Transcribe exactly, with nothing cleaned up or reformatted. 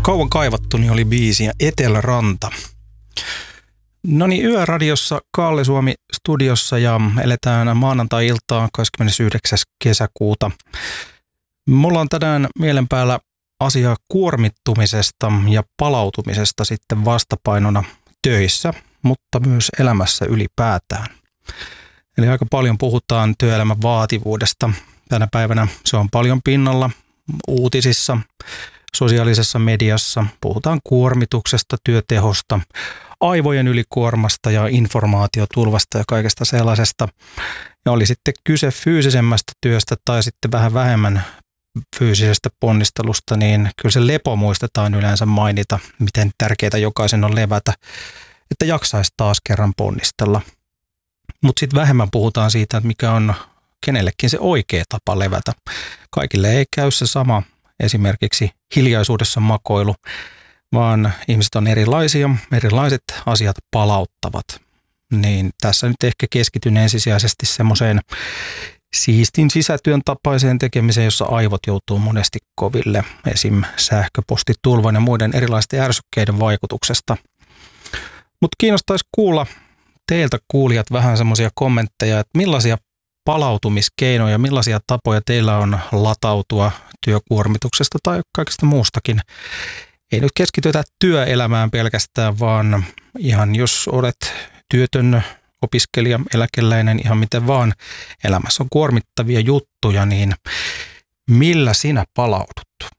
Kauan kaivattuni oli biisi ja Eteläranta. No niin, Yöradiossa Kalle Suomi studiossa ja eletään maanantai-iltaa kahdeskymmenesyhdeksäs kesäkuuta. Mulla on tänään mielen päällä asia kuormittumisesta ja palautumisesta sitten vastapainona töissä, mutta myös elämässä ylipäätään. Eli aika paljon puhutaan työelämän vaativuudesta. Tänä päivänä se on paljon pinnalla uutisissa, sosiaalisessa mediassa. Puhutaan kuormituksesta, työtehosta, aivojen ylikuormasta ja informaatiotulvasta ja kaikesta sellaisesta. Ja oli sitten kyse fyysisemmästä työstä tai sitten vähän vähemmän fyysisestä ponnistelusta, niin kyllä se lepo muistetaan yleensä mainita, miten tärkeää jokaisen on levätä, että jaksaisi taas kerran ponnistella. Mutta sitten vähemmän puhutaan siitä, että mikä on kenellekin se oikea tapa levätä. Kaikille ei käy se sama, esimerkiksi hiljaisuudessa makoilu, vaan ihmiset on erilaisia, erilaiset asiat palauttavat. Niin tässä nyt ehkä keskityn ensisijaisesti semmoiseen siistin sisätyön tapaiseen tekemiseen, jossa aivot joutuu monesti koville, esim. Sähköpostitulvan ja muiden erilaisten ärsykkeiden vaikutuksesta. Mutta kiinnostaisi kuulla teiltä kuulijat vähän semmoisia kommentteja, että millaisia palautumiskeinoja, millaisia tapoja teillä on latautua työkuormituksesta tai kaikesta muustakin. Ei nyt keskitytä työelämään pelkästään, vaan ihan jos olet työtön, opiskelija, eläkeläinen, ihan miten vaan elämässä on kuormittavia juttuja, niin millä sinä palaudut?